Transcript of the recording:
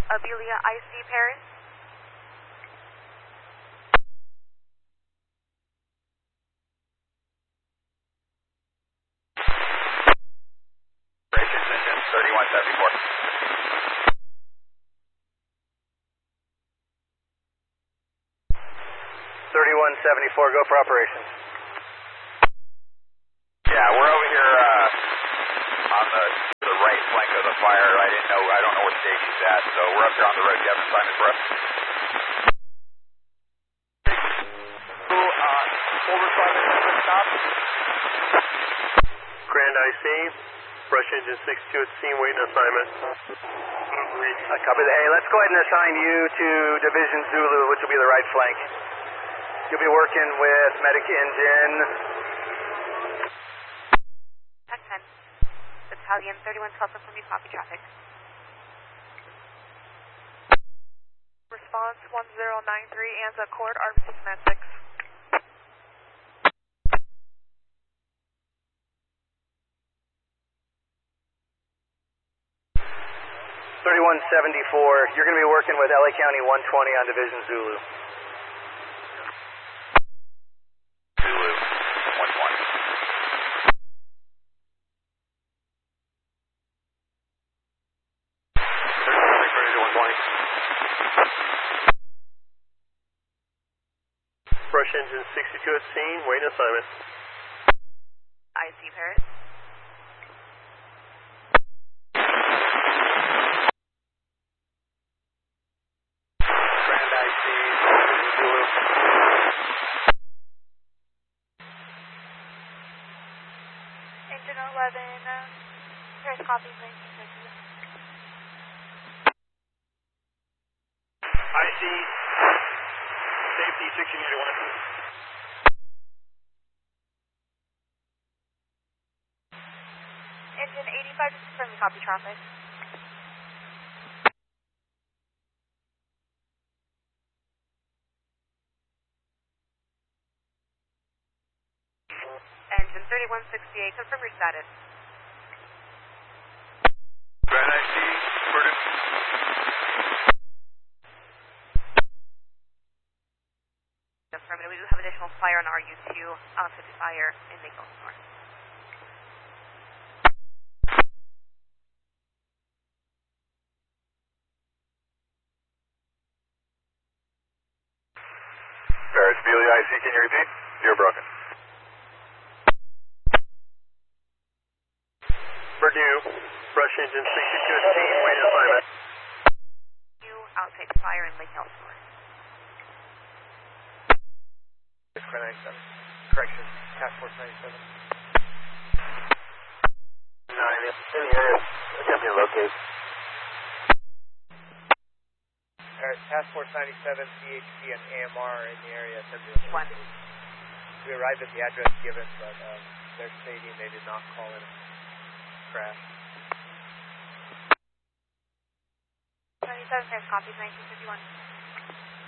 Abelia IC Paris. Operations engine 3174. 3174, go for operations. Yeah, we're over here on the right flank of the fire. I don't know what stage he's at, so we're up here on the road. Do you have an assignment for us? Over 5 stop. Grand IC, brush engine 62 at scene, waiting assignment. Copy that. Hey, let's go ahead and assign you to Division Zulu, which will be the right flank. You'll be working with medic engine. Tech 10. Battalion 3112 from you, copy traffic. Response 1093, ANZA Court, ARM 696. 3174, you're going to be working with LA County 120 on Division Zulu. Zulu 120. Brush engine 62 at scene, waiting assignment. IC Paris. Grand IC, Zulu. Engine 11, Paris copy, please. IC, safety 1681. Engine 85, from you, copy traffic. Engine 3168, confirm your status. Grand IC, Burden. Affirmative, we do have additional fire on RU2, unfit fire in Nickel North. Paris, Abelia IC, can you repeat? You're broken. Purdue, brush engine 62 at scene, waiting assignment. You outside fire in Lake Elsinore. Grand 97. Correction, Task Force 97. 9, in the area. Attempt to locate. Task Force 97, CHP, and AMR in the area. One. We arrived at the address given, but they're stating they did not call in a crash. 97, Paris copy, 1951.